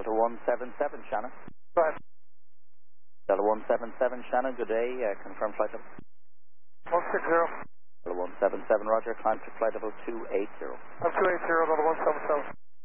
Delta 177, Shannon. Go ahead. Delta 177, Shannon, good day. Confirm flight level. 160. Delta 177, roger. Climb to flight level 280. I'm 280, Delta 177.